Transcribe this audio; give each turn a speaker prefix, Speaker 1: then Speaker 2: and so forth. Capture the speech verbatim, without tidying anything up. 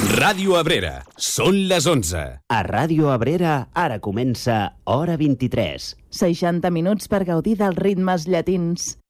Speaker 1: Ràdio Abrera, són les onze.
Speaker 2: A Ràdio Abrera ara comença Hora vint-i-tres.
Speaker 3: seixanta minuts per gaudir dels ritmes llatins.